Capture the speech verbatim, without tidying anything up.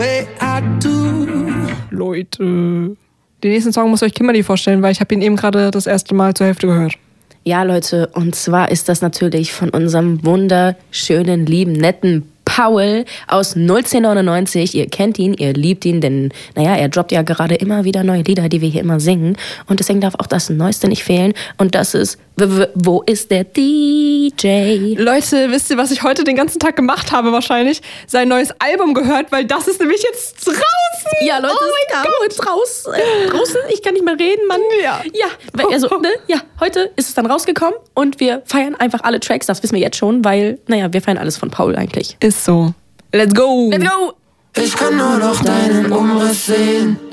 Leute. Den nächsten Song muss euch Kimberly vorstellen, weil ich habe ihn eben gerade das erste Mal zur Hälfte gehört. Ja, Leute, und zwar ist das natürlich von unserem wunderschönen, lieben, netten Paul aus neunzehnhundertneunundneunzig. Ihr kennt ihn, ihr liebt ihn, denn naja, er droppt ja gerade immer wieder neue Lieder, die wir hier immer singen. Und deswegen darf auch das Neueste nicht fehlen. Und das ist w- w- Wo ist der D J? Leute, wisst ihr, was ich heute den ganzen Tag gemacht habe wahrscheinlich? Sein neues Album gehört, weil das ist nämlich jetzt draußen. Ja, Leute, oh es kam heute raus. Äh, draußen, ich kann nicht mehr reden, Mann. Ja. Ja, also, ne, ja, heute ist es dann rausgekommen und wir feiern einfach alle Tracks, das wissen wir jetzt schon, weil, naja, wir feiern alles von Paul eigentlich. Ist so. Let's go. Let's go. Ich kann nur noch deinen Umriss sehen.